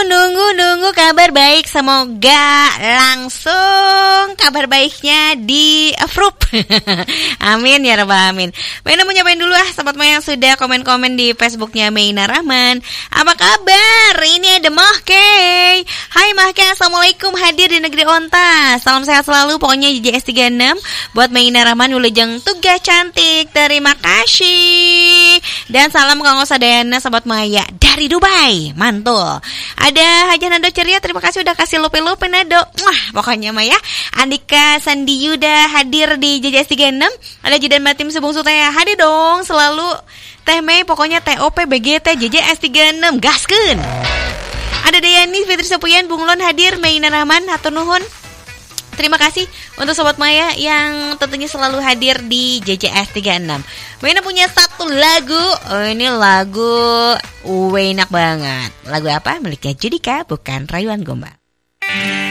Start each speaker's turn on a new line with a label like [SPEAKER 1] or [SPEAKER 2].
[SPEAKER 1] nunggu kabar baik. Semoga langsung kabar baiknya di approve. Amin ya rabbal alamin. Maina mau nyapain dulu sobat Maya yang sudah komen-komen di Facebooknya Maina Rahman. Apa kabar? Ini ada Mahke. Hai Mahke, assalamualaikum, hadir di negeri onta. Salam sehat selalu, pokoknya JJS 36 buat Maina Rahman, Wilujeng tugas cantik. Terima kasih. Dan salam Kang Osadayana sobat Maya dari Dubai. Mantul. Ada Haja Nado ceria, terima kasih udah kasih lupe-lupe Nado. Wah, pokoknya Maya. Andika Sandi Yuda hadir di JJS 36. Ada Jidan Batim Sebungsu Teh hadir dong selalu. Teh Mei pokoknya TOP BGT JJS 36 gaskeun. Ada Dayani Fitri Sepuyan Bunglon hadir, Maina Rahman hatur nuhun. Terima kasih untuk sobat Maya yang tentunya selalu hadir di JJS 36. Maina punya satu lagu. Oh, ini lagu enak banget. Lagu apa? Miliknya Judika, bukan Rayuan Gombal.